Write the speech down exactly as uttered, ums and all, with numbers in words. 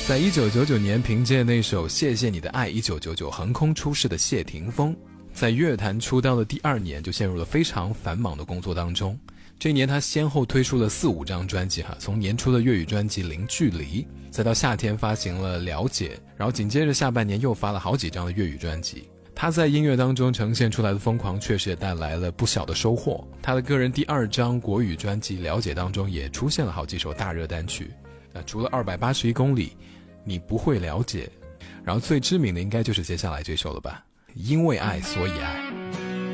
在一九九九年凭借那首《谢谢你的爱》一九九九横空出世的谢霆锋，在乐坛出道的第二年就陷入了非常繁忙的工作当中。这一年他先后推出了四五张专辑哈，从年初的粤语专辑《零距离》，再到夏天发行了《了解》，然后紧接着下半年又发了好几张的粤语专辑。他在音乐当中呈现出来的疯狂确实也带来了不小的收获。他的个人第二张国语专辑《了解》当中也出现了好几首大热单曲，那除了二百八十一公里，你不会了解，然后最知名的应该就是接下来这首了吧，因为爱所以爱。